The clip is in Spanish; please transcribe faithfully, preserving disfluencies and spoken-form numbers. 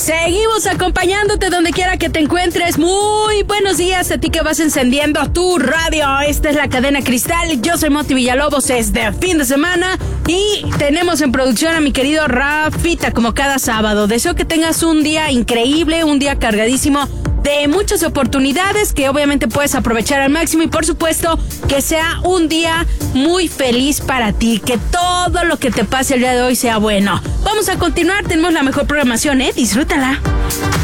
Seguimos acompañándote donde quiera que te encuentres. Muy buenos días a ti que vas encendiendo tu radio. Esta es la Cadena Cristal. Yo soy Moti Villalobos. Es de fin de semana y tenemos en producción a mi querido Rafita como cada sábado. Deseo que tengas un día increíble, un día cargadísimo de muchas oportunidades que obviamente puedes aprovechar al máximo y por supuesto que sea un día muy feliz para ti, que todo lo que te pase el día de hoy sea bueno. Vamos a continuar, tenemos la mejor programación, ¿eh? Disfrútala.